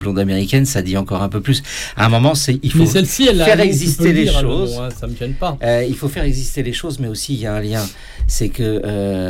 blonde américaine, ça dit encore un peu plus. À un moment, il faut mais celle-ci, elle faire exister les choses. Nom, hein, ça me gêne pas. Il faut faire exister les choses, mais aussi il y a un lien. C'est que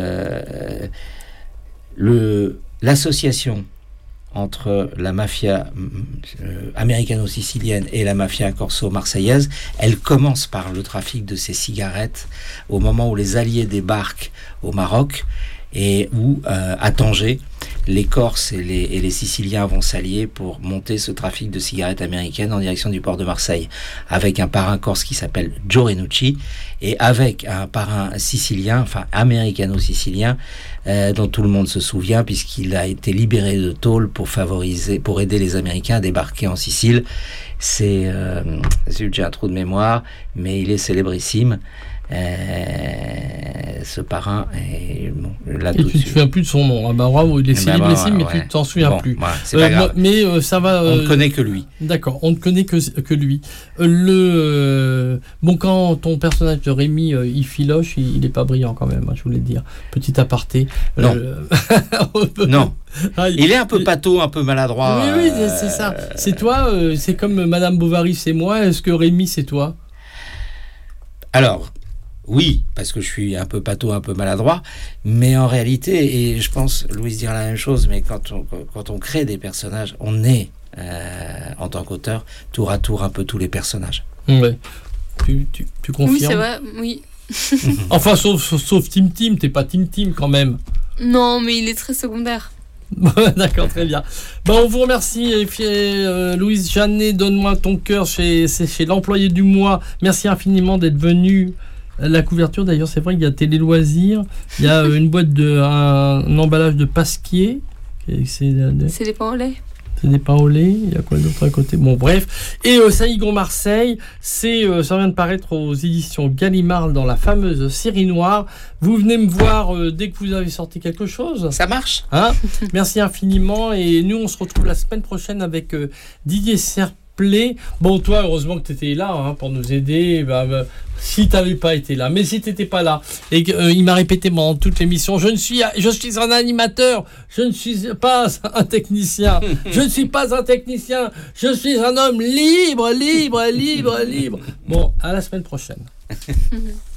l'association entre la mafia américano-sicilienne et la mafia corso-marseillaise, elle commence par le trafic de ces cigarettes au moment où les Alliés débarquent au Maroc et où, à Tanger, les Corses et les Siciliens vont s'allier pour monter ce trafic de cigarettes américaines en direction du port de Marseille, avec un parrain corse qui s'appelle Joe Renucci et avec un parrain sicilien, enfin américano-sicilien, dont tout le monde se souvient puisqu'il a été libéré de tôle pour aider les Américains à débarquer en Sicile. J'ai un trou de mémoire, mais il est célébrissime. Ce parrain est là et tu te souviens plus de son nom. Ah bah bravo, il est célébrissime, mais tu t'en souviens plus. Voilà, c'est pas grave. Mais ça va. On ne connaît que lui. D'accord, on ne connaît que lui. Quand ton personnage de Rémi il filoche, il est pas brillant quand même. Je voulais dire. Petit aparté. Non. Non. Il est un peu pâteau, un peu maladroit. Oui, c'est ça. C'est toi. C'est comme Madame Bovary, c'est moi. Est-ce que Rémi, c'est toi? Alors. Oui, parce que je suis un peu pâteau, un peu maladroit, mais en réalité, et je pense Louise dira la même chose, mais quand on crée des personnages, on est, en tant qu'auteur, tour à tour un peu tous les personnages. Ouais. Tu confirmes? Oui, c'est vrai, oui. Enfin, sauf Tim Tim, t'es pas Tim Tim quand même. Non, mais il est très secondaire. D'accord, très bien. On vous remercie, Louise Jeannet, donne-moi ton cœur, c'est chez l'employé du mois. Merci infiniment d'être venu. La couverture, d'ailleurs, c'est vrai, il y a Télé Loisirs, il y a une boîte un emballage de pasquier. C'est des pains au lait. C'est des pains au lait. Il y a quoi d'autre à côté? Bon, bref. Et Saïgon Marseille, ça vient de paraître aux éditions Gallimard dans la fameuse série noire. Vous venez me voir dès que vous avez sorti quelque chose. Ça marche. Hein? Merci infiniment. Et nous, on se retrouve la semaine prochaine avec Didier Serplet. Bon, toi, heureusement que tu étais là pour nous aider. Si tu n'avais pas été là, mais si tu n'étais pas là, et il m'a répété pendant toute l'émission, je suis un animateur, je ne suis pas un technicien, je ne suis pas un technicien, je suis un homme libre. Bon, à la semaine prochaine.